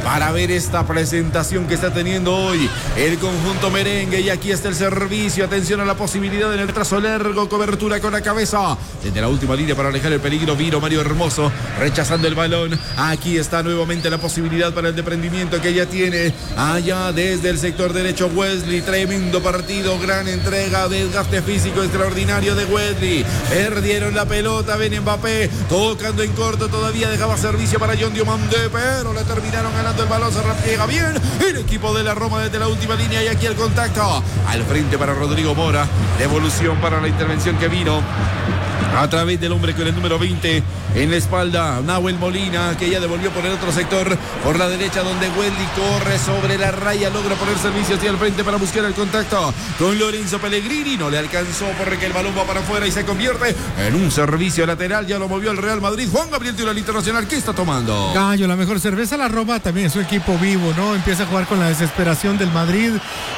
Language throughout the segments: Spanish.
para ver esta presentación que está teniendo hoy el conjunto merengue. Y aquí está el servicio, atención a la posibilidad en el trazo largo, cobertura con la cabeza desde la última línea para alejar el peligro. Vino Mario Hermoso rechazando el balón. Aquí está nuevamente la posibilidad para el desprendimiento que ya tiene allá desde el sector derecho Wesley. Tremendo partido, gran entrega, desgaste físico extraordinario de Wesley. Perdieron la pelota, ven Mbappé tocando en corto, todavía dejaba servicio para John Diomandé, pero le terminaron ganando el balón. Se repliega bien el equipo de la Roma desde la última línea y aquí el contacto al frente para Rodrigo Mora. Devolución para la intervención que vino a través del hombre con el número 20 en la espalda, Nahuel Molina, que ya devolvió por el otro sector, por la derecha, donde Wesley corre sobre la raya, logra poner servicio hacia el frente para buscar el contacto con Lorenzo Pellegrini. No le alcanzó porque el balón va para afuera y se convierte en un servicio lateral. Ya lo movió el Real Madrid. Juan Gabriel Tiro, el Internacional, ¿qué está tomando? Gallo, la mejor cerveza. La Roma también es un equipo vivo, ¿no? Empieza a jugar con la desesperación del Madrid.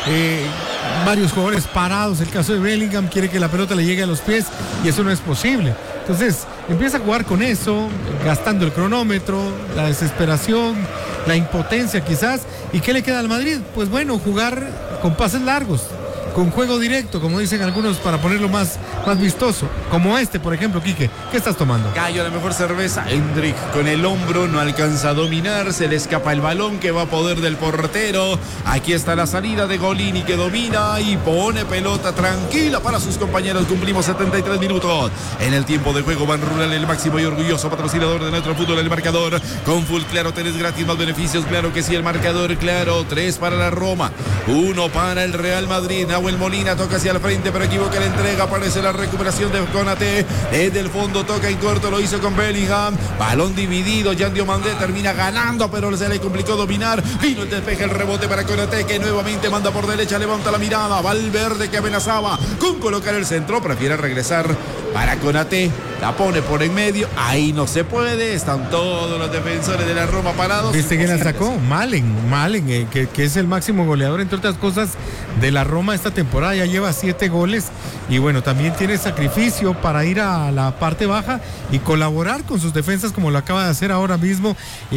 Varios jugadores parados. El caso de Bellingham quiere que la pelota le llegue a los pies y eso no es posible. Entonces empieza a jugar con eso, gastando el cronómetro, la desesperación, la impotencia quizás. ¿Y qué le queda al Madrid? Pues bueno, jugar con pases largos, con juego directo, como dicen algunos, para ponerlo más vistoso. Como este, por ejemplo, Quique. ¿Qué estás tomando? Gallo, la mejor cerveza. Hendrik con el hombro no alcanza a dominar. Se le escapa el balón que va a poder del portero. Aquí está la salida de Golini, que domina y pone pelota tranquila para sus compañeros. Cumplimos 73 minutos en el tiempo de juego. Ban Rural, el máximo y orgulloso patrocinador de nuestro fútbol. El marcador con Full Claro, tenés gratis más beneficios. Claro que sí, el marcador claro. 3 para la Roma, 1 para el Real Madrid. Nahuel Molina toca hacia el frente, pero equivoca la entrega. Aparece la recuperación de Konaté. Desde el fondo toca en corto, lo hizo con Bellingham. Balón dividido, Jan Diomandé termina ganando, pero se le complicó dominar. Vino el despeje, el rebote para Konaté, que nuevamente manda por derecha, levanta la mirada. Valverde, que amenazaba con colocar el centro, prefiere regresar para Konaté. La pone por en medio, ahí no se puede. Están todos los defensores de la Roma parados. ¿Viste quién la sacó? Malen, que es el máximo goleador, entre otras cosas, de la Roma esta temporada. Ya lleva 7 goles y bueno, también tiene sacrificio para ir a la parte baja y colaborar con sus defensas, como lo acaba de hacer ahora mismo.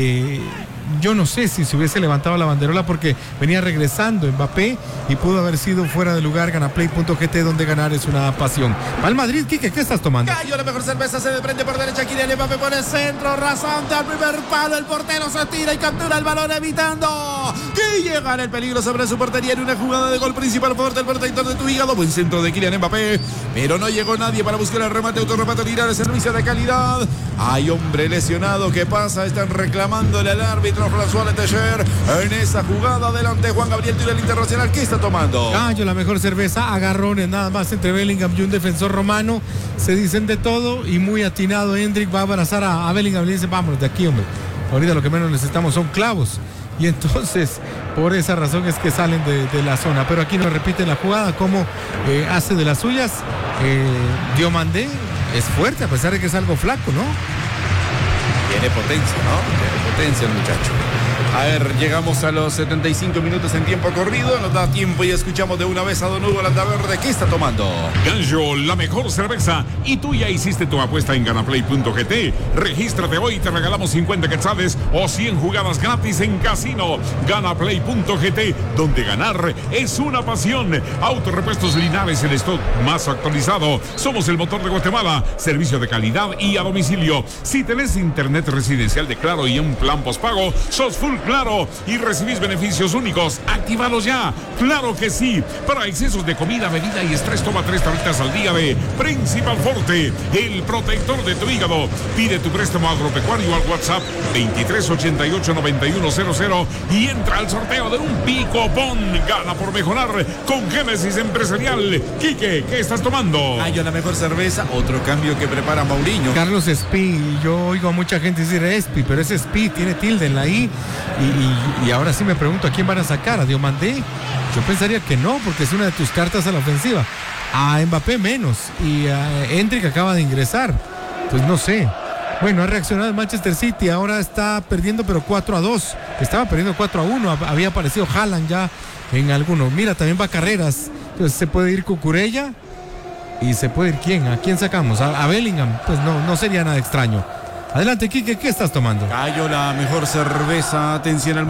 Yo no sé si se hubiese levantado la banderola porque venía regresando Mbappé y pudo haber sido fuera de lugar. Ganaplay.gt, donde ganar es una pasión. Al Madrid, Quique, ¿qué estás tomando? Gallo, la mejor cerveza, se desprende por derecha. Kylian Mbappé por el centro, rasante al primer palo. El portero se tira y captura el balón, evitando que llega el peligro sobre su portería en una jugada de gol principal por del protector de tu hígado. Buen centro de Kylian Mbappé, pero no llegó nadie para buscar el remate. Autorremate, tirar el servicio de calidad. Hay hombre lesionado. ¿Qué pasa? Están reclamándole al árbitro François Letelier en esa jugada. Adelante Juan Gabriel Tiro, el Internacional, ¿qué está tomando? Gallo, la mejor cerveza. Agarrones nada más entre Bellingham y un defensor romano. Se dicen de todo y muy atinado. Hendrik va a abrazar a Bellingham y le dice: vámonos de aquí, hombre. Ahorita lo que menos necesitamos son clavos. Y entonces, por esa razón es que salen de la zona. Pero aquí nos repiten la jugada, como hace de las suyas. Diomandé es fuerte, a pesar de que es algo flaco, ¿no? Tiene potencia, ¿no? Tiene potencia el muchacho. A ver, llegamos a los 75 minutos en tiempo corrido. Nos da tiempo y escuchamos de una vez a Don Hugo Landaverde. ¿Qué está tomando? Gallo, la mejor cerveza. Y tú ya hiciste tu apuesta en ganaplay.gt. Regístrate hoy y te regalamos 50 quetzales o 100 jugadas gratis en casino. Ganaplay.gt, donde ganar es una pasión. Autorepuestos Linares, el stock más actualizado. Somos el motor de Guatemala. Servicio de calidad y a domicilio. Si tenés internet residencial de Claro y un plan postpago, sos Full Claro y recibís beneficios únicos. Actívalos ya. Claro que sí. Para excesos de comida, bebida y estrés, toma 3 tabletas al día de Principal Forte, el protector de tu hígado. Pide tu préstamo agropecuario al WhatsApp 2388-9100 y entra al sorteo de un picopón. Gana por mejorar con Génesis Empresarial. Quique, ¿qué estás tomando? Gallo, la mejor cerveza. Otro cambio que prepara Mourinho. Carlos Espí. Yo oigo a mucha gente decir Espí, pero es Espí, tiene tilde en la I. Y ahora sí me pregunto a quién van a sacar, a Diomandé. Yo pensaría que no, porque es una de tus cartas a la ofensiva. A Mbappé menos, y a Hendrik acaba de ingresar. Pues no sé. Bueno, ha reaccionado el Manchester City, ahora está perdiendo, pero 4-2. Estaba perdiendo 4-1, había aparecido Haaland ya en alguno. Mira, también va Carreras. Entonces se puede ir Cucurella y se puede ir ¿quién? ¿A quién sacamos? ¿A Bellingham? Pues no sería nada extraño. Adelante, Quique, ¿qué estás tomando? Gallo, la mejor cerveza. Atención al